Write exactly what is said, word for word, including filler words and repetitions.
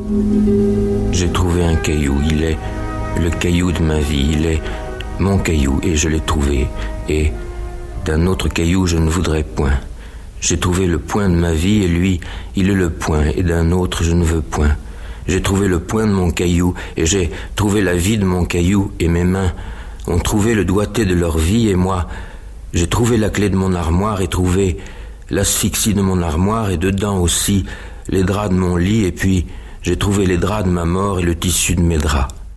J'ai trouvé un caillou, il est le caillou de ma vie, il est mon caillou et je l'ai trouvé. Et d'un autre caillou je ne voudrais point. J'ai trouvé le point de ma vie et lui, il est le point, et d'un autre je ne veux point. J'ai trouvé le point de mon caillou et j'ai trouvé la vie de mon caillou et mes mains ont trouvé le doigté de leur vie et moi, j'ai trouvé la clé de mon armoire et trouvé l'asphyxie de mon armoire et dedans aussi les draps de mon lit et puis j'ai trouvé les draps de ma mort et le tissu de mes draps.